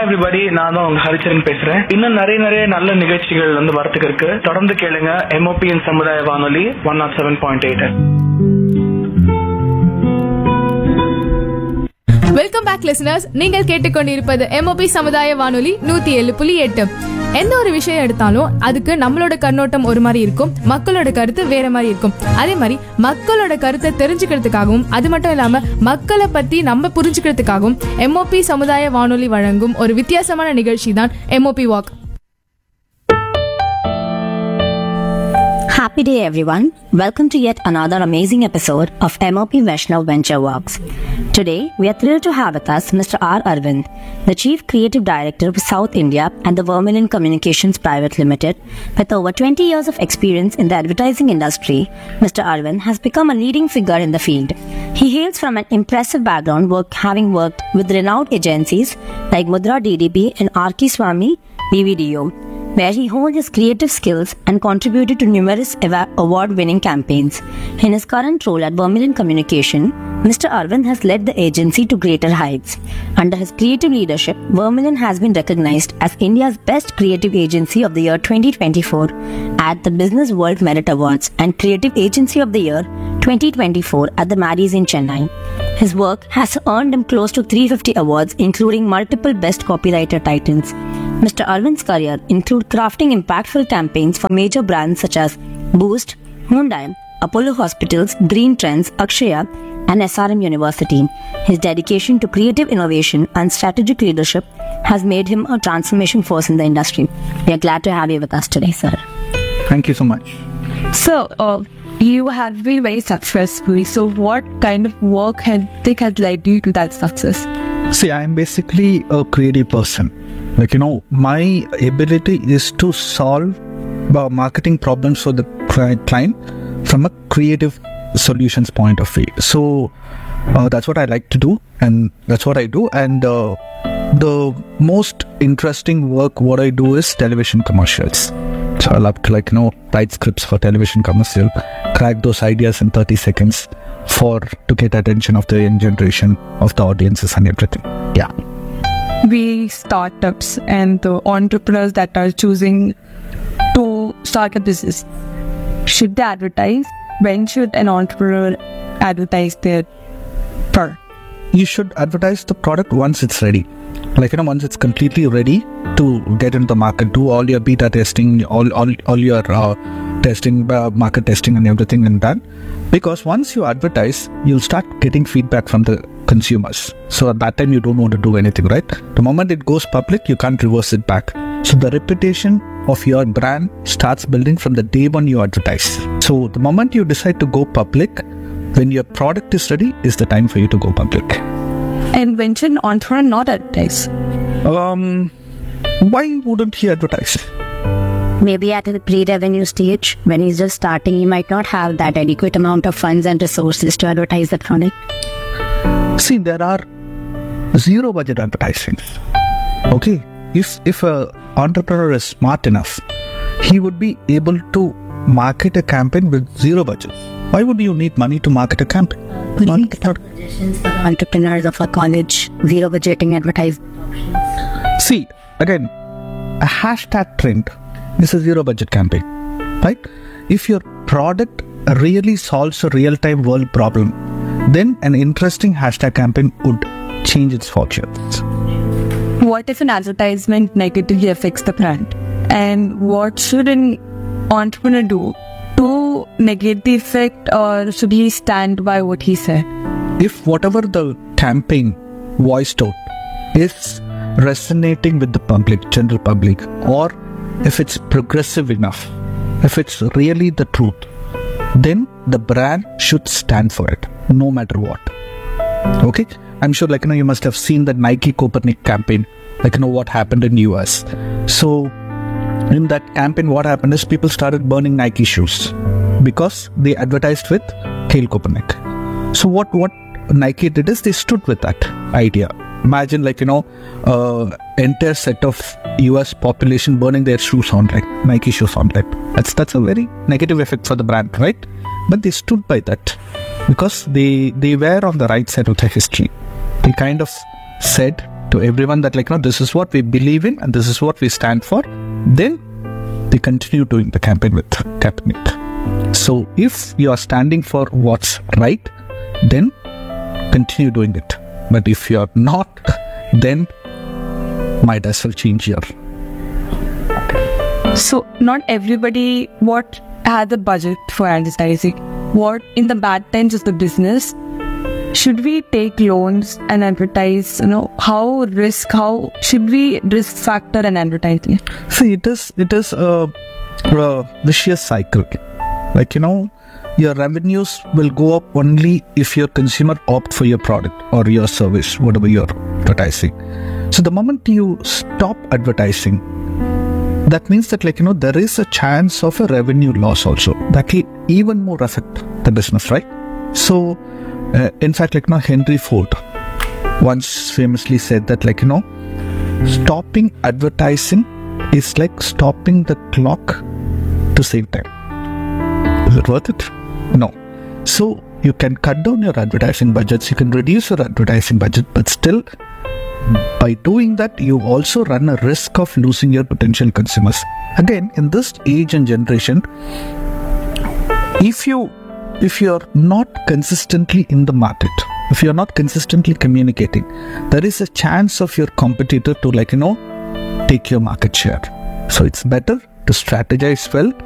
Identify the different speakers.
Speaker 1: Everybody, நான் தான் உங்க ஹரிச்சரன் பேசுறேன். இன்னும் நிறைய நல்ல நிகழ்ச்சிகள் வரத்துக்கு இருக்கு. தொடர்ந்து கேளுங்க MOPயின் சமுதாய வானொலி 107.8.
Speaker 2: Welcome back listeners. நீங்கள் கேட்டுக்கொண்டிருப்பது MOP சமுதாய வானொலி 107.8. எந்த ஒரு விஷயம் எடுத்தாலும் அதுக்கு நம்மளோட கண்ணோட்டம் ஒரு மாதிரி இருக்கும், மக்களோட கருத்து வேற மாதிரி இருக்கும். அதே மாதிரி மக்களோட கருத்தை தெரிஞ்சுக்கிறதுக்காகவும் அது மட்டும் இல்லாம மக்களை பத்தி நம்ம புரிஞ்சுக்கிறதுக்காகவும் MOP சமுதாய வானொலி வழங்கும் ஒரு வித்தியாசமான நிகழ்ச்சி தான் MOP walk.
Speaker 3: Happy day everyone. Welcome to yet another amazing episode of MOP Vaishnav Venture Walks. Today we are thrilled to have with us Mr. R. Arvind, the Chief Creative Director of South India and the Vermilion Communications Private Limited. With over 20 years of experience in the advertising industry, Mr. Arvind has become a leading figure in the field. He hails from an impressive background, having worked with renowned agencies like Mudra DDP and R.K. Swamy BVDO, where he honed his creative skills and contributed to numerous award-winning campaigns. In his current role at Vermilion Communication, Mr. Arvind has led the agency to greater heights. Under his creative leadership, Vermilion has been recognized as India's best creative agency of the year 2024 at the Business World Merit Awards and Creative Agency of the Year 2024 at the Maddies in Chennai. His work has earned him close to 350 awards, including multiple Best Copywriter titles. Mr. Arvind's career includes crafting impactful campaigns for major brands such as Boost, Hyundai, Apollo Hospitals, Green Trends, Akshaya, and SRM University. His dedication to creative innovation and strategic leadership has made him a transformation force in the industry. We are glad to have you with us today, sir.
Speaker 4: Thank you so much.
Speaker 5: So, you have been very successful. So, what kind of work has led you to that success?
Speaker 4: See, I am basically a creative person. My ability is to solve marketing problems for the client from a creative solutions point of view. So that's what I like to do, and that's what I do. And the most interesting work what I do is television commercials. So I love to write scripts for television commercial, crack those ideas in 30 seconds to get attention of the young generation, of the audiences and everything. Yeah.
Speaker 5: We startups and the entrepreneurs that are choosing to start a business, should they advertise? When should an entrepreneur advertise their product?
Speaker 4: You should advertise the product once it's ready. Once it's completely ready to get into the market, do all your beta testing, all your testing, market testing and everything and that. Because once you advertise, you'll start getting feedback from the consumers. So at that time, you don't want to do anything, right? The moment it goes public, you can't reverse it back. So the reputation of your brand starts building from the day when you advertise. So the moment you decide to go public, when your product is ready, is the time for you to go public.
Speaker 5: And when should an entrepreneur not advertise?
Speaker 4: Why wouldn't he advertise?
Speaker 3: Maybe at the pre-revenue stage, when he's just starting, he might not have that adequate amount of funds and resources to advertise the product.
Speaker 4: See, there are zero budget advertising. Okay, if a entrepreneur is smart enough, he would be able to market a campaign with zero budget. Why would you need money to market a campaign?
Speaker 3: Entrepreneurs of a college, zero budgeting advertising.
Speaker 4: See, again, a hashtag trend is a zero budget campaign, right? If your product really solves a real-time world problem, then an interesting hashtag campaign would change its fortunes.
Speaker 5: What if an advertisement negatively affects the brand? And what should an entrepreneur do to negate the effect, or should he stand by what he said?
Speaker 4: If whatever the campaign voiced out is resonating with the public, general public, or if it's progressive enough, if it's really the truth, then the brand should stand for it, no matter what. Okay? I'm sure you must have seen the Nike Copernic campaign, what happened in US. So in that campaign, what happened is people started burning Nike shoes because they advertised with Hail Copernic. So what Nike did is they stood with that idea. Imagine entire set of US population burning their shoes on Nike shoes on That's a very negative effect for the brand, right? But they stood by that because they were on the right side of the history. They kind of said to everyone that this is what we believe in and this is what we stand for, then they continue doing the campaign with Cabinet. So if you are standing for what's right, then continue doing it. But if you are not, then might as well change your.
Speaker 5: So not everybody has a budget for advertising. What in the bad times of the business, should we take loans and advertise? How should we risk factor and advertising?
Speaker 4: See, it is a vicious cycle. Your revenues will go up only if your consumer opt for your product or your service, whatever you're advertising. So the moment you stop advertising, that means that there is a chance of a revenue loss also. That will even more affect the business, right? So in fact, Henry Ford once famously said that stopping advertising is like stopping the clock to save time. Is it worth it? No. So you can cut down your advertising budgets, you can reduce your advertising budget, but still by doing that you also run a risk of losing your potential consumers. Again, in this age and generation, if you're not consistently in the market, if you're not consistently communicating, there is a chance of your competitor to take your market share. So it's better to strategize well,